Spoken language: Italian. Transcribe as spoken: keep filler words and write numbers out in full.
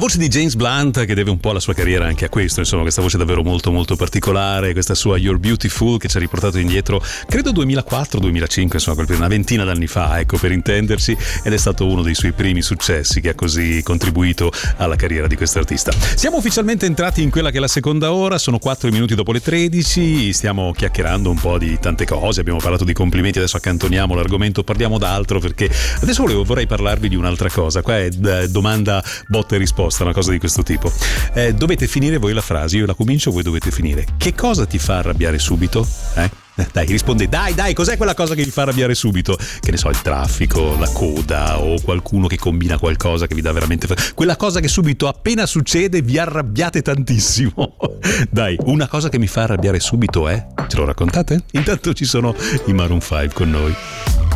voce di James Blunt, che deve un po' la sua carriera anche a questo, insomma, questa voce davvero molto molto particolare, questa sua You're Beautiful che ci ha riportato indietro, credo duemilaquattro duemilacinque, insomma, quel periodo, una ventina d'anni fa, ecco, per intendersi, ed è stato uno dei suoi primi successi che ha così contribuito alla carriera di questo artista. Siamo ufficialmente entrati in quella che è la seconda ora, sono quattro minuti dopo le tredici, stiamo chiacchierando un po' di tante cose, abbiamo parlato di complimenti, adesso accantoniamo l'argomento, parliamo d'altro, perché adesso volevo, vorrei parlarvi di un'altra cosa. Qua è domanda, botta e risposta, una cosa di questo tipo. Eh, dovete finire voi la frase, io la comincio, voi dovete finire. Che cosa ti fa arrabbiare subito? Eh? Dai, risponde, dai, dai, cos'è quella cosa che vi fa arrabbiare subito? Che ne so, il traffico, la coda o qualcuno che combina qualcosa che vi dà veramente... Quella cosa che subito, appena succede, vi arrabbiate tantissimo. Dai, una cosa che mi fa arrabbiare subito è... Ce lo raccontate? Intanto ci sono i Maroon cinque con noi.